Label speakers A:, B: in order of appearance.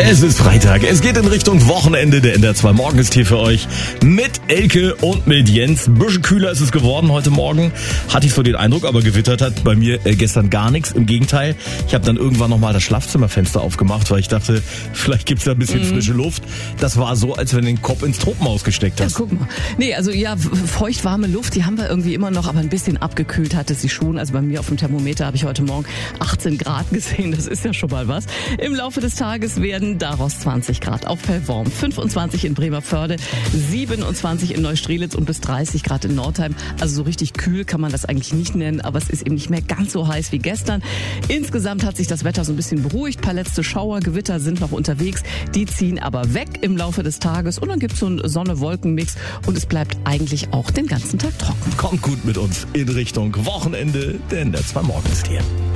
A: Es ist Freitag, es geht in Richtung Wochenende. Der NDR 2 Morgen ist hier für euch mit Elke und mit Jens. Ein bisschen kühler ist es geworden heute Morgen, hatte ich so den Eindruck, aber gewittert hat bei mir gestern gar nichts. Im Gegenteil, ich habe dann irgendwann nochmal das Schlafzimmerfenster aufgemacht, weil ich dachte, vielleicht gibt's da ein bisschen frische Luft. Das war so, als wenn du den Kopf ins Tropenhaus gesteckt hast.
B: Ja, guck mal. Nee, also ja, feuchtwarme Luft, die haben wir irgendwie immer noch, aber ein bisschen abgekühlt hatte sie schon. Also bei mir auf dem Thermometer habe ich heute Morgen 18 Grad gesehen, das ist ja schon mal was. Im Laufe des Tages werden daraus 20 Grad auf Pellworm, 25 in Bremervörde, 27 in Neustrelitz und bis 30 Grad in Nordheim. Also so richtig kühl kann man das eigentlich nicht nennen, aber es ist eben nicht mehr ganz so heiß wie gestern. Insgesamt hat sich das Wetter so ein bisschen beruhigt. Ein paar letzte Schauer, Gewitter sind noch unterwegs. Die ziehen aber weg im Laufe des Tages und dann gibt es so einen Sonne-Wolken-Mix und es bleibt eigentlich auch den ganzen Tag trocken.
A: Kommt gut mit uns in Richtung Wochenende, denn der 2 Morgen ist hier.